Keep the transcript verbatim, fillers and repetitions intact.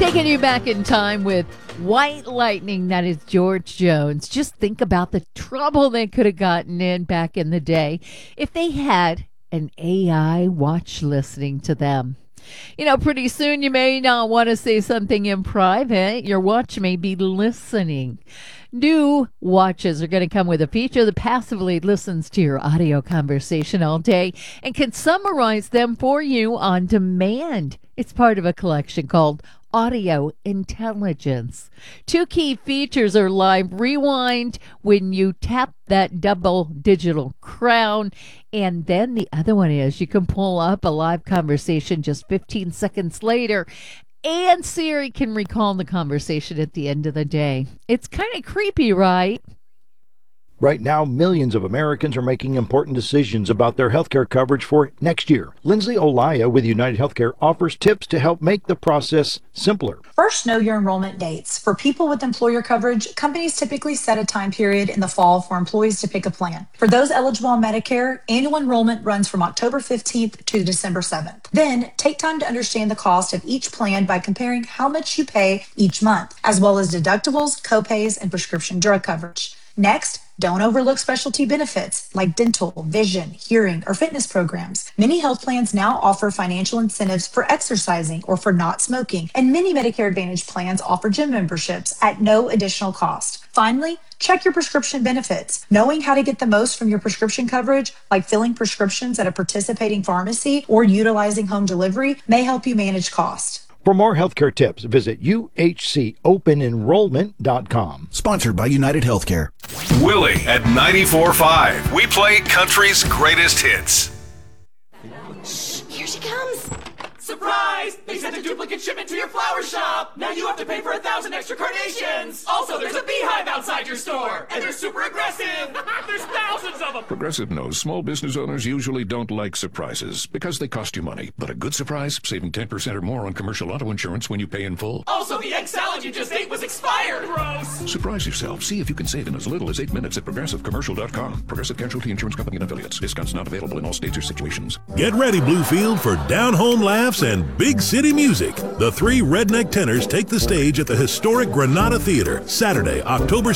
Taking you back in time with White Lightning, that is George Jones. Just think about the trouble they could have gotten in back in the day if they had an A I watch listening to them. You know, pretty soon you may not want to say something in private. Your watch may be listening. New watches are going to come with a feature that passively listens to your audio conversation all day and can summarize them for you on demand. It's part of a collection called Audio Intelligence. Two key features are live rewind when you tap that double digital crown, and then the other one is you can pull up a live conversation just fifteen seconds later, and Siri can recall the conversation at the end of the day. It's kind of creepy, right? Right now, millions of Americans are making important decisions about their healthcare coverage for next year. Lindsay Olaya with United Healthcare offers tips to help make the process simpler. First, know your enrollment dates. For people with employer coverage, companies typically set a time period in the fall for employees to pick a plan. For those eligible on Medicare, annual enrollment runs from October fifteenth to December seventh. Then, take time to understand the cost of each plan by comparing how much you pay each month, as well as deductibles, copays, and prescription drug coverage. Next, don't overlook specialty benefits like dental, vision, hearing, or fitness programs. Many health plans now offer financial incentives for exercising or for not smoking, and many Medicare Advantage plans offer gym memberships at no additional cost. Finally, check your prescription benefits. Knowing how to get the most from your prescription coverage, like filling prescriptions at a participating pharmacy or utilizing home delivery, may help you manage cost. For more healthcare tips, visit U H C open enrollment dot com. Sponsored by United Healthcare. Willie at ninety-four point five. We play country's greatest hits. Here she comes. Surprise! They sent a duplicate shipment to your flower shop! Now you have to pay for a thousand extra carnations! Also, there's a beehive outside your store! And they're super aggressive! There's thousands of them! Progressive knows small business owners usually don't like surprises because they cost you money. But a good surprise, saving ten percent or more on commercial auto insurance when you pay in full. Also, the egg salad you just ate was expired! Gross! Surprise yourself. See if you can save in as little as eight minutes at progressive commercial dot com. Progressive Casualty Insurance Company and Affiliates. Discounts not available in all states or situations. Get ready, Bluefield, for down-home laughs and big city music. The three redneck tenors take the stage at the historic Granada Theater Saturday, October